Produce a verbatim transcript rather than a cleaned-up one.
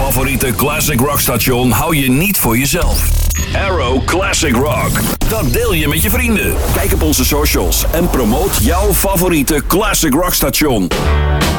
favoriete classic rock station hou je niet voor jezelf. Arrow Classic Rock. Dat deel je met je vrienden. Kijk op onze socials en promoot jouw favoriete classic rock station.